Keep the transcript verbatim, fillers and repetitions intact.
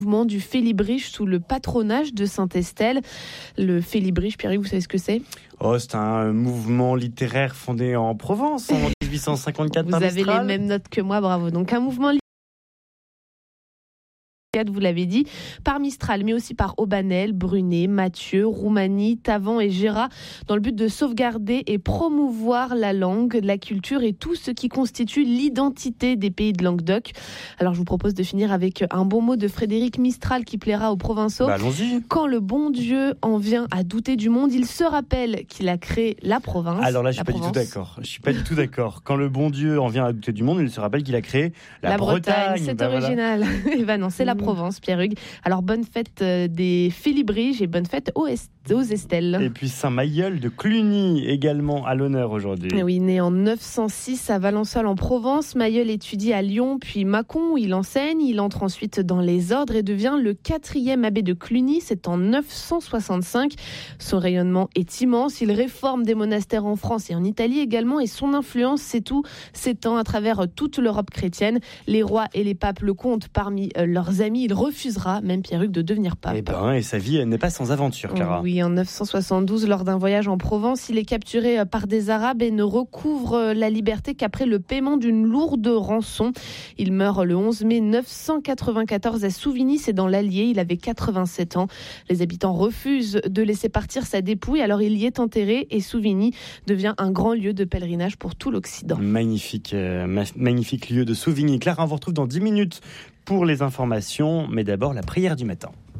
mouvement du Félibrige sous le patronage de Saint-Estelle. Le Félibrige, Pierre, vous savez ce que c'est ? Oh, c'est un mouvement littéraire fondé en Provence en dix-huit cent cinquante-quatre Vous par avez Mistral. les mêmes notes que moi, bravo. Donc un mouvement littéraire, vous l'avez dit, par Mistral, mais aussi par Aubanel, Brunet, Mathieu, Roumanie, Tavan et Gérat, dans le but de sauvegarder et promouvoir la langue, la culture et tout ce qui constitue l'identité des pays de Languedoc. Alors je vous propose de finir avec un bon mot de Frédéric Mistral qui plaira aux Provençaux. Bah, allons-y. Quand le bon Dieu en vient à douter du monde, il se rappelle qu'il a créé la province. Alors là, je suis la pas Provence. du tout d'accord. Je suis pas du tout d'accord. Quand le bon Dieu en vient à douter du monde, il se rappelle qu'il a créé la, La Bretagne, Bretagne. c'est Bah, voilà. original. Eh ben non, c'est la Provence, Pierre-Hugues. Alors bonne fête euh, des Félibriges et bonne fête aux, Est- aux Estelles. Et puis Saint-Mailleul de Cluny, également à l'honneur aujourd'hui. Eh oui, né en neuf cent six à Valençol en Provence, Mailleul étudie à Lyon puis Mâcon où il enseigne. Il entre ensuite dans les ordres et devient le quatrième abbé de Cluny. C'est en neuf cent soixante-cinq. Son rayonnement est immense. Il réforme des monastères en France et en Italie également. Et son influence, c'est tout, s'étend à travers toute l'Europe chrétienne. Les rois et les papes le comptent parmi leurs amis. Il refusera, même Pierre-Hugues, de devenir pape. Et, ben, et sa vie elle n'est pas sans aventure, Clara. Oui, en neuf cent soixante-douze, lors d'un voyage en Provence, il est capturé par des Arabes et ne recouvre la liberté qu'après le paiement d'une lourde rançon. Il meurt le onze mai neuf cent quatre-vingt-quatorze à Souvigny, c'est dans l'Allier. Il avait quatre-vingt-sept ans. Les habitants refusent de laisser partir sa dépouille, alors il y est enterré et Souvigny devient un grand lieu de pèlerinage pour tout l'Occident. Magnifique, euh, ma- magnifique lieu de Souvigny. Clara, on vous retrouve dans dix minutes pour les informations, mais d'abord la prière du matin.